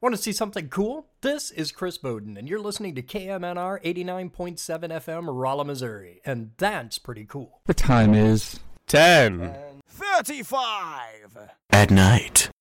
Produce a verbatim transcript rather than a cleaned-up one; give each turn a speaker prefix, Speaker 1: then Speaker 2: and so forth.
Speaker 1: Want to see something cool? This is Chris Bowden, and you're listening to K M N R eighty-nine point seven F M, Rolla, Missouri, and that's pretty cool.
Speaker 2: The time is
Speaker 3: ten
Speaker 4: thirty-five
Speaker 3: at night.